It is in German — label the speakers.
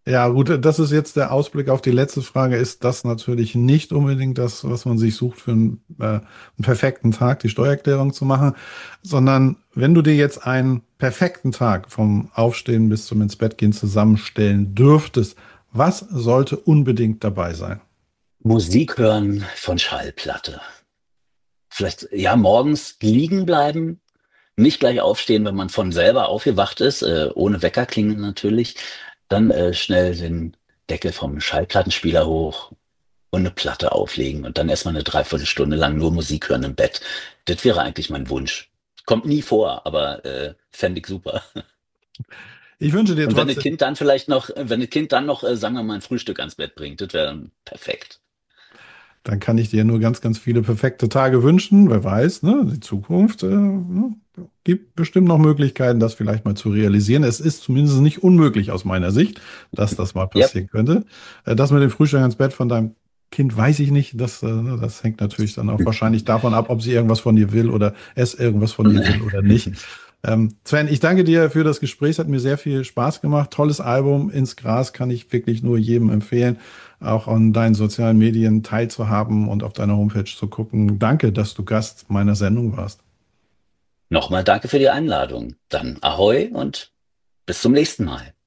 Speaker 1: Ja, gut, das ist jetzt der Ausblick auf die letzte Frage. Ist das natürlich nicht unbedingt das, was man sich sucht für einen perfekten Tag, die Steuererklärung zu machen, sondern wenn du dir jetzt einen perfekten Tag vom Aufstehen bis zum ins Bett gehen zusammenstellen dürftest, was sollte unbedingt dabei sein?
Speaker 2: Musik hören von Schallplatte. Vielleicht, ja, morgens liegen bleiben, nicht gleich aufstehen, wenn man von selber aufgewacht ist, ohne Wecker klingeln natürlich. Dann schnell den Deckel vom Schallplattenspieler hoch und eine Platte auflegen und dann erstmal eine Dreiviertelstunde lang nur Musik hören im Bett. Das wäre eigentlich mein Wunsch. Kommt nie vor, aber fände ich super.
Speaker 1: Ich wünsche dir
Speaker 2: Und wenn das
Speaker 1: trotzdem.
Speaker 2: Kind dann vielleicht noch, wenn das Kind dann noch, sagen wir mal, ein Frühstück ans Bett bringt, das wäre dann perfekt.
Speaker 1: Dann kann ich dir nur ganz, ganz viele perfekte Tage wünschen. Wer weiß, ne? Die Zukunft ne? Gibt bestimmt noch Möglichkeiten, das vielleicht mal zu realisieren. Es ist zumindest nicht unmöglich aus meiner Sicht, dass das mal
Speaker 2: Ja,
Speaker 1: passieren könnte. Das mit dem Frühstück ins Bett von deinem Kind weiß ich nicht. Ne, das hängt natürlich dann auch wahrscheinlich davon ab, ob sie irgendwas von dir will oder es irgendwas von dir will oder nicht. Sven, ich danke dir für das Gespräch. Es hat mir sehr viel Spaß gemacht. Tolles Album. Ins Gras kann ich wirklich nur jedem empfehlen, auch an deinen sozialen Medien teilzuhaben und auf deiner Homepage zu gucken. Danke, dass du Gast meiner Sendung warst.
Speaker 2: Nochmal danke für die Einladung. Dann Ahoi und bis zum nächsten Mal.